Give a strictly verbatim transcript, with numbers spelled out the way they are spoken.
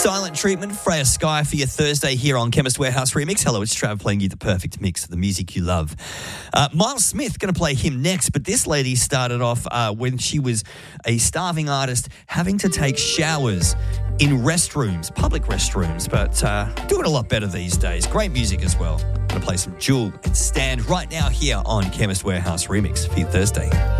Silent Treatment, Freya Sky for your Thursday here on Chemist Warehouse Remix. Hello, it's Trav playing you the perfect mix of the music you love. Uh, Miles Smith going to play him next, but this lady started off uh, when she was a starving artist having to take showers in restrooms, public restrooms, but uh, doing a lot better these days. Great music as well. Going to play some Jewel and Stand right now here on Chemist Warehouse Remix for your Thursday.